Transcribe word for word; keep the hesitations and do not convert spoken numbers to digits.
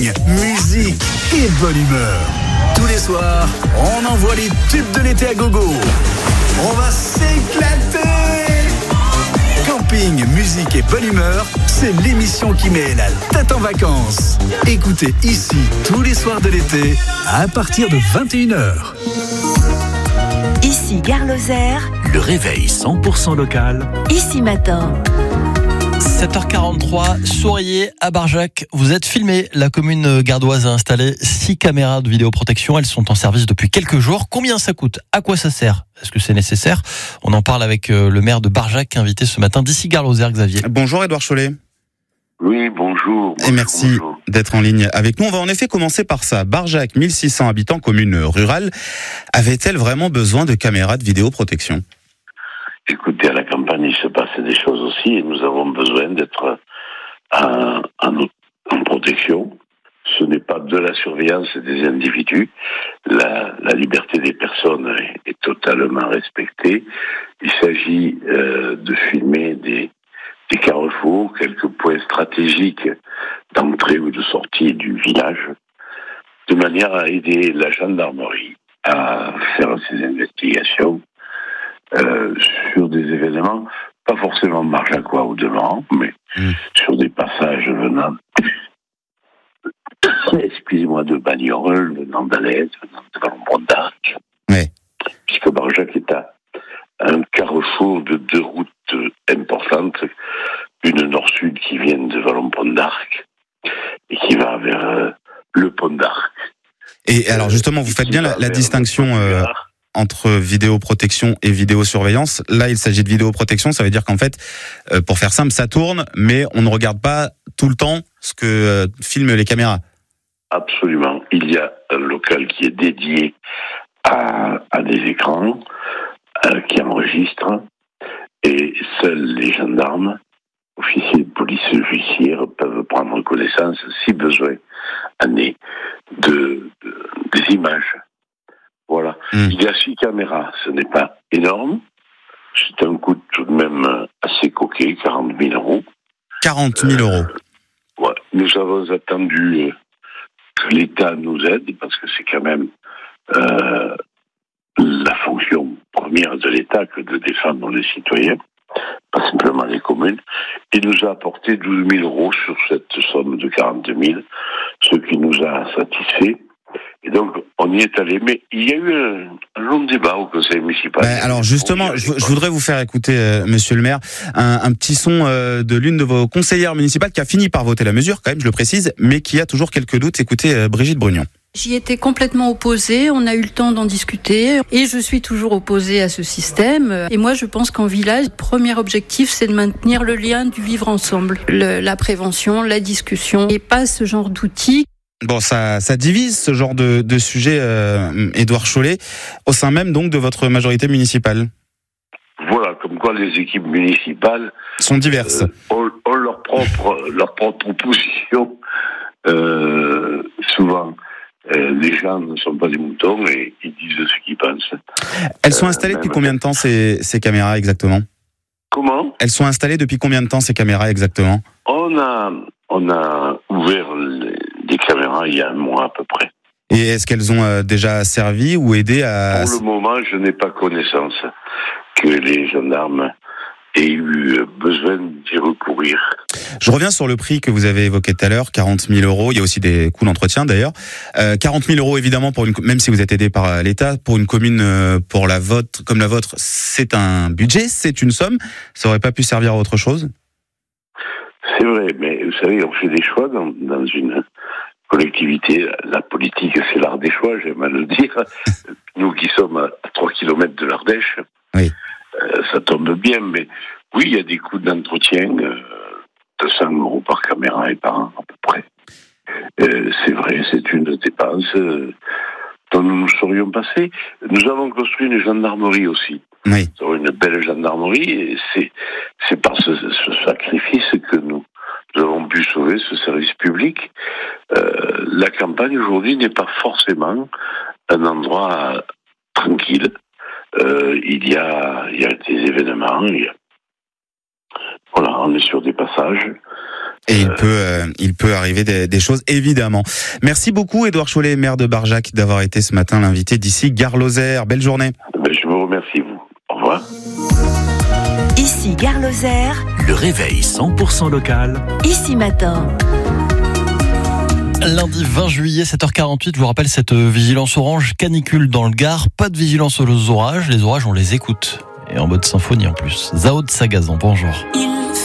camping, musique et bonne humeur. Tous les soirs, on envoie les tubes de l'été à gogo. On va s'éclater. Camping, musique et bonne humeur, c'est l'émission qui met la tête en vacances. Écoutez ici tous les soirs de l'été à partir de vingt et une heures. Ici Gare Lozère. Le réveil cent pour cent local. Ici Matin. sept heures quarante-trois, Souriez à Barjac. Vous êtes filmé. La commune gardoise a installé six caméras de vidéoprotection. Elles sont en service depuis quelques jours. Combien ça coûte ? À quoi ça sert ? Est-ce que c'est nécessaire ? On en parle avec le maire de Barjac, invité ce matin d'ici Gare Lozère, Xavier. Bonjour Édouard Chollet. Oui, bonjour. bonjour Et merci bonjour. d'être en ligne avec nous. On va en effet commencer par ça. Barjac, mille six cents habitants, commune rurale. Avait-elle vraiment besoin de caméras de vidéoprotection ? Écoutez, à la campagne, il se passe des choses aussi et nous avons besoin d'être en, en, en protection. Ce n'est pas de la surveillance des individus. La, la liberté des personnes est, est totalement respectée. Il s'agit euh, de filmer des, des carrefours, quelques points stratégiques d'entrée ou de sortie du village, de manière à aider la gendarmerie à faire ses investigations. Euh, sur des événements, pas forcément marjacois au demeurant, mais mmh. sur des passages venant, excusez-moi, de Bagnoles, venant d'Alès, venant de Vallon-Bront-d'Arc, ouais. puisque Barjac est à un carrefour de deux routes importantes, une nord-sud qui vient de Vallon-Bront-d'Arc et qui va vers euh, le Pont d'Arc. Et alors justement, vous faites bien la, la distinction euh, entre vidéoprotection et vidéosurveillance. Là, il s'agit de vidéoprotection, ça veut dire qu'en fait, euh, pour faire simple, ça tourne, mais on ne regarde pas tout le temps ce que euh, filment les caméras. Absolument. Il y a un local qui est dédié à, à des écrans euh, qui enregistrent et seuls les gendarmes, officiers de police judiciaire peuvent prendre connaissance, si besoin, en est, de, de, des images. Voilà. Mmh. Il y a six caméras, ce n'est pas énorme. C'est un coût tout de même assez coquet, quarante mille euros. quarante mille euros. Euh, ouais. Nous avons attendu que l'État nous aide, parce que c'est quand même euh, la fonction première de l'État que de défendre les citoyens, pas simplement les communes. Il nous a apporté douze mille euros sur cette somme de quarante mille, ce qui nous a satisfait. Et donc, on y est allé. Mais il y a eu un, un long débat au conseil municipal. Ben, alors justement, je, je voudrais vous faire écouter, euh, monsieur le maire, un, un petit son euh, de l'une de vos conseillères municipales qui a fini par voter la mesure, quand même, je le précise, mais qui a toujours quelques doutes. Écoutez, euh, Brigitte Brugnon. J'y étais complètement opposée, on a eu le temps d'en discuter et je suis toujours opposée à ce système. Et moi je pense qu'en village, le premier objectif c'est de maintenir le lien du vivre ensemble, le, la prévention, la discussion et pas ce genre d'outils. Bon, ça, ça divise ce genre de, de sujet, euh, Édouard Chollet, au sein même donc de votre majorité municipale. Voilà, comme quoi les équipes municipales sont diverses, euh, ont, ont leur propre leur propre position. Euh, souvent, euh, les gens ne sont pas des moutons et ils disent ce qu'ils pensent. Elles sont installées euh, depuis combien de temps ces, ces caméras exactement ? Comment ? Elles sont installées depuis combien de temps ces caméras exactement ? On a on a ouvert les, des caméras il y a un mois à peu près. Et est-ce qu'elles ont euh, déjà servi ou aidé à... Pour le moment, je n'ai pas connaissance que les gendarmes aient eu besoin d'y recourir. Je reviens sur le prix que vous avez évoqué tout à l'heure, quarante mille euros. Il y a aussi des coûts d'entretien d'ailleurs. Euh, quarante mille euros évidemment, pour une, même si vous êtes aidé par l'État, pour une commune euh, pour la vôtre, comme la vôtre, c'est un budget, c'est une somme. Ça aurait pas pu servir à autre chose ? C'est vrai, mais vous savez, on fait des choix dans, dans une collectivité. La politique, c'est l'art des choix, j'aime à le dire. Nous qui sommes à trois kilomètres de l'Ardèche, oui. euh, ça tombe bien, mais oui, il y a des coûts d'entretien euh, de cent euros par caméra et par an, à peu près. Euh, c'est vrai, c'est une dépense euh, dont nous nous serions passés. Nous avons construit une gendarmerie aussi. Oui. Nous avons une belle gendarmerie et c'est, c'est par ce, ce sacrifice que nous, nous avons pu sauver ce service public. Euh, la campagne aujourd'hui n'est pas forcément un endroit tranquille. Euh, il y a, il y a des événements. Il y a... Voilà, on est sur des passages. Et il peut, euh, il peut arriver des, des choses, évidemment. Merci beaucoup, Édouard Cholet, maire de Barjac, d'avoir été ce matin l'invité d'ici Gare Lozère. Belle journée. Ben, je vous remercie, vous. Au revoir. Ici Gare Lozère. Le réveil cent pour cent local. Ici Matin. Lundi vingt juillet, sept heures quarante-huit, je vous rappelle cette vigilance orange canicule dans le Gard. Pas de vigilance aux orages, les orages on les écoute. Et en mode symphonie en plus. Zao de Sagazan, bonjour.